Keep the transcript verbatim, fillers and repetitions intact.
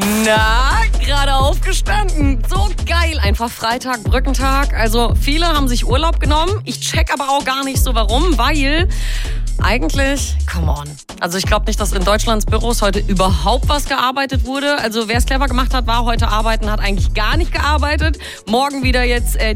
Na, gerade aufgestanden. So geil. Einfach Freitag, Brückentag. Also viele haben sich Urlaub genommen. Ich check aber auch gar nicht so warum, weil eigentlich, come on. Also ich glaube nicht, dass in Deutschlands Büros heute überhaupt was gearbeitet wurde. Also wer es clever gemacht hat, war heute arbeiten, hat eigentlich gar nicht gearbeitet. Morgen wieder jetzt äh,